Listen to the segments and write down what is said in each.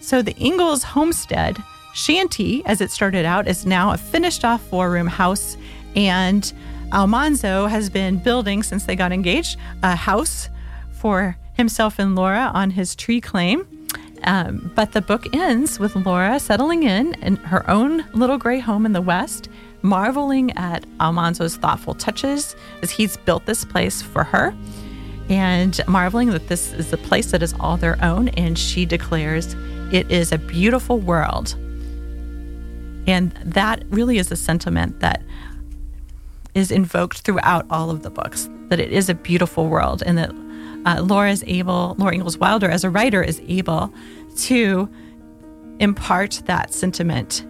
So the Ingalls homestead shanty, as it started out, is now a finished-off four-room house, and Almanzo has been building, since they got engaged, a house for himself and Laura on his tree claim. But the book ends with Laura settling in her own little gray home in the West, marveling at Almanzo's thoughtful touches as he's built this place for her, and marveling that this is the place that is all their own. And she declares it is a beautiful world. And that really is a sentiment that is invoked throughout all of the books, that it is a beautiful world, and that Laura Ingalls Wilder as a writer is able to impart that sentiment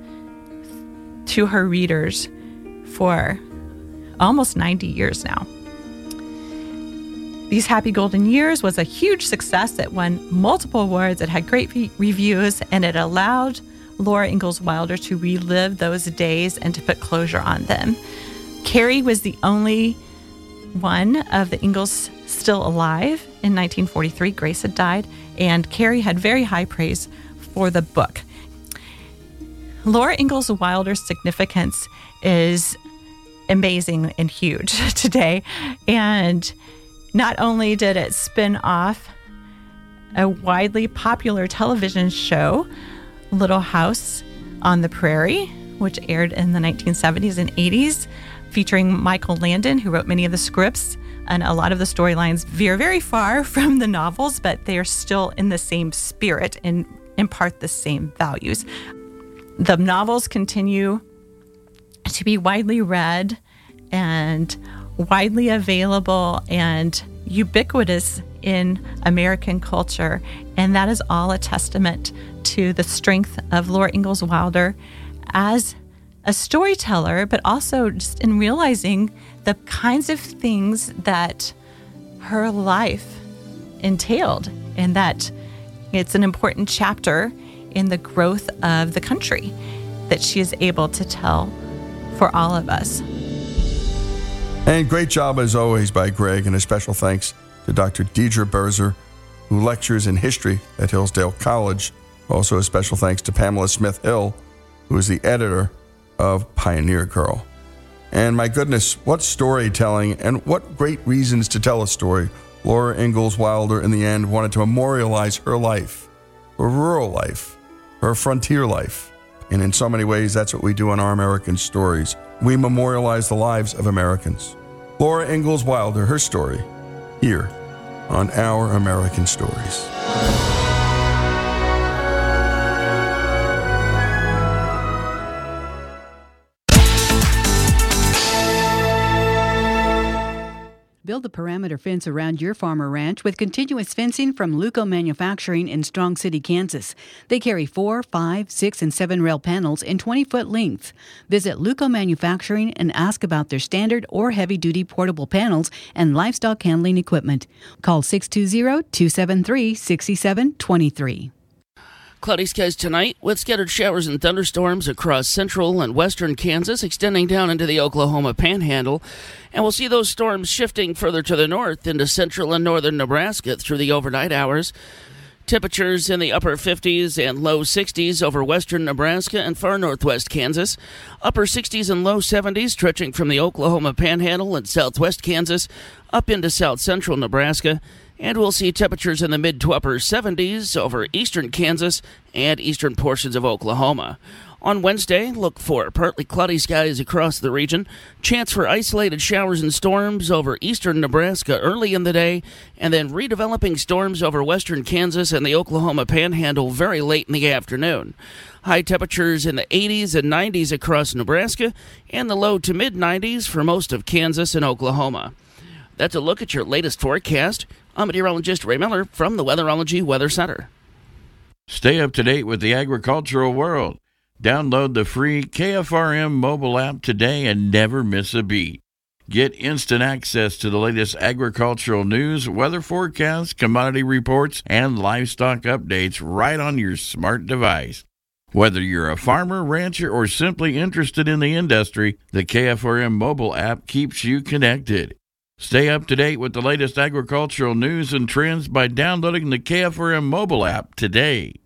to her readers for almost 90 years now. These Happy Golden Years was a huge success. It won multiple awards, it had great reviews, and it allowed Laura Ingalls Wilder to relive those days and to put closure on them. Carrie was the only one of the Ingalls still alive in 1943. Grace had died, and Carrie had very high praise for the book. Laura Ingalls Wilder's significance is amazing and huge today, and not only did it spin off a widely popular television show, Little House on the Prairie, which aired in the 1970s and 80s, featuring Michael Landon, who wrote many of the scripts, and a lot of the storylines veer very far from the novels, but they are still in the same spirit and impart the same values. The novels continue to be widely read and widely available and ubiquitous in American culture, and that is all a testament to the strength of Laura Ingalls Wilder as a storyteller, but also just in realizing the kinds of things that her life entailed, and that it's an important chapter in the growth of the country that she is able to tell for all of us. And great job, as always, by Greg, and a special thanks to Dr. Deidre Berzer, who lectures in history at Hillsdale College. Also, a special thanks to Pamela Smith-Hill, who is the editor of Pioneer Girl. And my goodness, what storytelling, and what great reasons to tell a story. Laura Ingalls Wilder, in the end, wanted to memorialize her life, her rural life, her frontier life. And in so many ways, that's what we do in Our American Stories. We memorialize the lives of Americans. Laura Ingalls Wilder, her story, here on Our American Stories. Build a perimeter fence around your farm or ranch with continuous fencing from Luco Manufacturing in Strong City, Kansas. They carry 4, 5, 6, and 7 rail panels in 20-foot length. Visit Luco Manufacturing and ask about their standard or heavy-duty portable panels and livestock handling equipment. Call 620-273-6723. Cloudy skies tonight with scattered showers and thunderstorms across central and western Kansas, extending down into the Oklahoma Panhandle. And we'll see those storms shifting further to the north into central and northern Nebraska through the overnight hours. Temperatures in the upper 50s and low 60s over western Nebraska and far northwest Kansas. Upper 60s and low 70s stretching from the Oklahoma Panhandle and southwest Kansas up into south central Nebraska. And we'll see temperatures in the mid to upper 70s over eastern Kansas and eastern portions of Oklahoma. On Wednesday, look for partly cloudy skies across the region, chance for isolated showers and storms over eastern Nebraska early in the day, and then redeveloping storms over western Kansas and the Oklahoma Panhandle very late in the afternoon. High temperatures in the 80s and 90s across Nebraska, and the low to mid 90s for most of Kansas and Oklahoma. That's a look at your latest forecast. I'm meteorologist Ray Miller from the Weatherology Weather Center. Stay up to date with the agricultural world. Download the free KFRM mobile app today and never miss a beat. Get instant access to the latest agricultural news, weather forecasts, commodity reports, and livestock updates right on your smart device. Whether you're a farmer, rancher, or simply interested in the industry, the KFRM mobile app keeps you connected. Stay up to date with the latest agricultural news and trends by downloading the KFRM mobile app today.